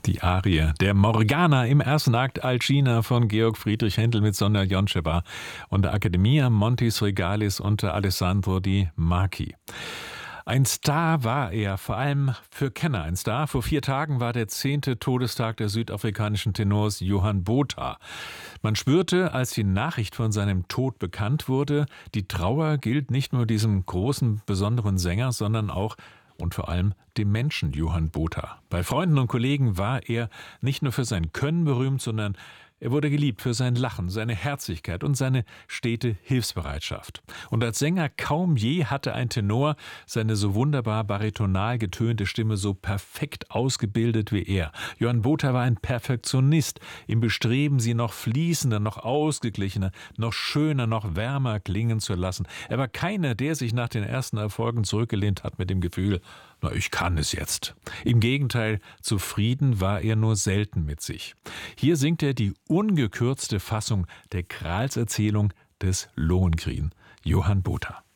Die Arie der Morgana im ersten Akt Alcina von Georg Friedrich Händel mit Sonja Joncheva und der Accademia Montis Regalis unter Alessandro Di Marchi. Ein Star war er, vor allem für Kenner ein Star. Vor 4 Tagen war der 10. Todestag des südafrikanischen Tenors Johan Botha. Man spürte, als die Nachricht von seinem Tod bekannt wurde, die Trauer gilt nicht nur diesem großen, besonderen Sänger, sondern auch und vor allem dem Menschen Johan Botha. Bei Freunden und Kollegen war er nicht nur für sein Können berühmt, sondern er wurde geliebt für sein Lachen, seine Herzlichkeit und seine stete Hilfsbereitschaft. Und als Sänger kaum je hatte ein Tenor seine so wunderbar baritonal getönte Stimme so perfekt ausgebildet wie er. Johan Botha war ein Perfektionist im Bestreben, sie noch fließender, noch ausgeglichener, noch schöner, noch wärmer klingen zu lassen. Er war keiner, der sich nach den ersten Erfolgen zurückgelehnt hat mit dem Gefühl, na, ich kann es jetzt. Im Gegenteil, zufrieden war er nur selten mit sich. Hier singt er die ungekürzte Fassung der Gralserzählung des Lohengrin, Johan Botha.